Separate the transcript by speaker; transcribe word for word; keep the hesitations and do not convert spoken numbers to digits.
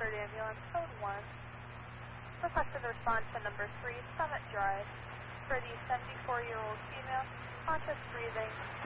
Speaker 1: Third Ambulance, Code one. Requested response to number three, Summit Drive, for the seventy-four-year-old female, conscious breathing,